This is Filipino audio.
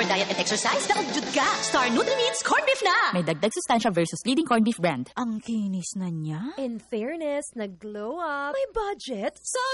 proper diet and exercise, daog-jud ka. Star Nutri-Meats Corned Beef na! May dagdag sustansya versus leading corned beef brand. Ang kinis na niya. In fairness, nag-glow up. May budget? Sa